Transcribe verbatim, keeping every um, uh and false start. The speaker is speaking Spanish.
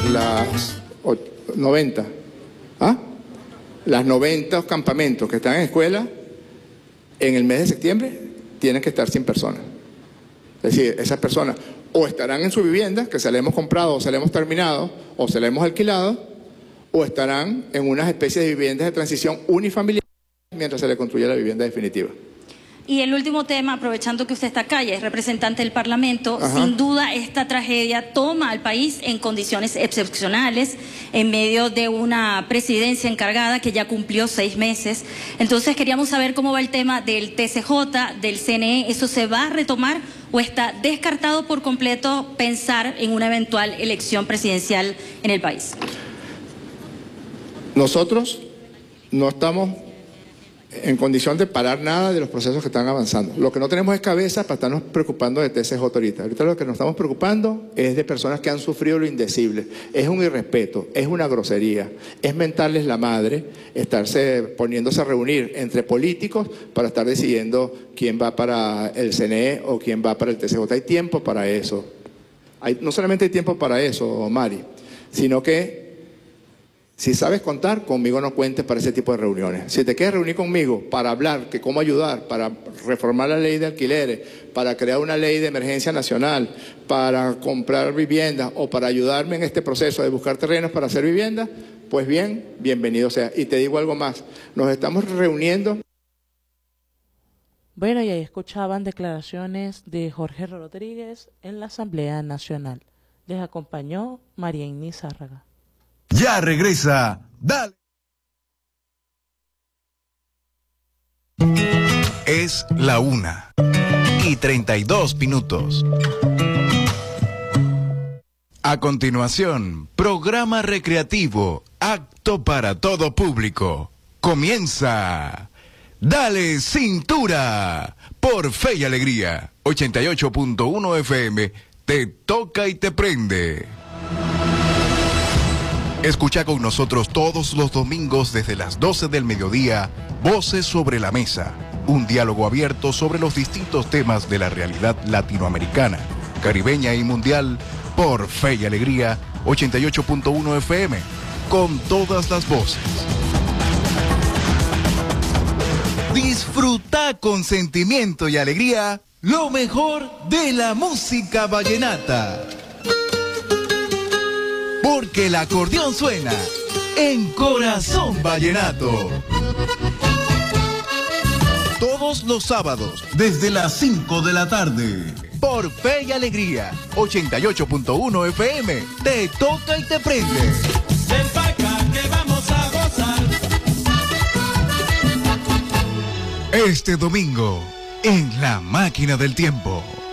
las noventa, ¿ah? Las noventa campamentos que están en escuela, en el mes de septiembre, tienen que estar cien personas. Es decir, esas personas o estarán en su vivienda, que se la hemos comprado o se la hemos terminado o se la hemos alquilado, o estarán en unas especies de viviendas de transición unifamiliar mientras se le construye la vivienda definitiva. Y el último tema, aprovechando que usted está acá y es representante del Parlamento, Ajá. Sin duda esta tragedia toma al país en condiciones excepcionales, en medio de una presidencia encargada que ya cumplió seis meses. Entonces queríamos saber cómo va el tema del T C J, del C N E, ¿eso se va a retomar o está descartado por completo pensar en una eventual elección presidencial en el país? Nosotros no estamos en condición de parar nada de los procesos que están avanzando. Lo que no tenemos es cabeza para estarnos preocupando de T C J ahorita. Ahorita lo que nos estamos preocupando es de personas que han sufrido lo indecible. Es un irrespeto, es una grosería, es mentarles la madre, estarse poniéndose a reunir entre políticos para estar decidiendo quién va para el C N E o quién va para el T C J. Hay tiempo para eso. Hay, no solamente hay tiempo para eso, Mari, sino que si sabes contar, conmigo no cuentes para ese tipo de reuniones. Si te quieres reunir conmigo para hablar que cómo ayudar, para reformar la ley de alquileres, para crear una ley de emergencia nacional, para comprar viviendas o para ayudarme en este proceso de buscar terrenos para hacer viviendas, pues bien, bienvenido sea. Y te digo algo más, nos estamos reuniendo. Bueno, y ahí escuchaban declaraciones de Jorge Rodríguez en la Asamblea Nacional. Les acompañó María Inés Zárraga. Ya regresa, dale. Es la una y treinta y dos minutos. A continuación, programa recreativo, apto para todo público. Comienza. Dale cintura por Fe y Alegría. ochenta y ocho punto uno F M. Te toca y te prende. Escucha con nosotros todos los domingos desde las doce del mediodía, Voces sobre la Mesa, un diálogo abierto sobre los distintos temas de la realidad latinoamericana, caribeña y mundial, por Fe y Alegría, ochenta y ocho punto uno F M, con todas las voces. Disfruta con sentimiento y alegría lo mejor de la música vallenata. Porque el acordeón suena en Corazón Vallenato. Todos los sábados, desde las cinco de la tarde. Por Fe y Alegría, ochenta y ocho punto uno F M. Te toca y te prende. Ven pa' acá que vamos a gozar. Este domingo, en La Máquina del Tiempo.